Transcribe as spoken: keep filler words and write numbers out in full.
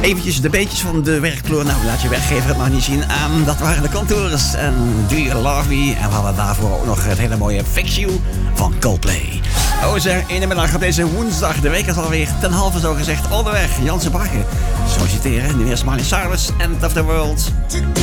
Eventjes de beetjes van de werkvloer. Nou, laat je werkgever het maar niet zien. Um, dat waren de Contours en Do You Love Me. En we hadden daarvoor ook nog het hele mooie Fix You van Coldplay. Oh zeg, in de middag op deze woensdag. De week is alweer ten halve zo gezegd onderweg. Janse Bragge. Zo citeren, nu eerst Miley Cyrus, End of the World.